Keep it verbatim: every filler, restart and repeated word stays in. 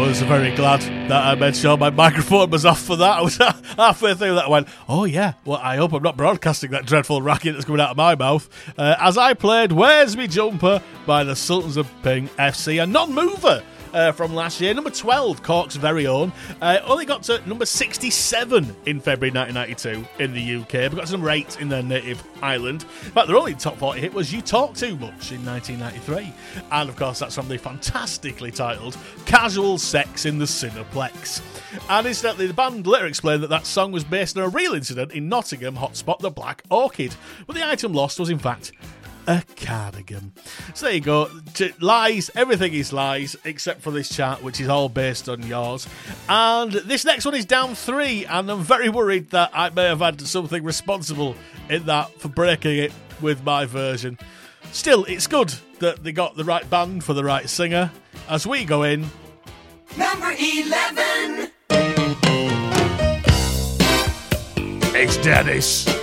was very glad that I made sure my microphone was off for that. I was halfway through that. I went, oh yeah, well, I hope I'm not broadcasting that dreadful racket that's coming out of my mouth. Uh, as I played Where's Me Jumper by the Sultans of Ping F C, a non-mover Uh, from last year. Number twelve, Cork's very own. Uh, only got to number sixty-seven in February nineteen ninety-two in the U K, but got to number eight in their native Ireland. In fact, their only top forty hit was You Talk Too Much in nineteen ninety-three. And of course, that's from the fantastically titled Casual Sex in the Cineplex. And incidentally, the band later explained that that song was based on a real incident in Nottingham hotspot the Black Orchid, but the item lost was in fact a cardigan. So there you go. Lies, everything is lies except for this chart, which is all based on yours. And this next one is down three, and I'm very worried that I may have had something responsible in that for breaking it with my version. Still, it's good that they got the right band for the right singer. As we go in, number eleven. It's Dennis.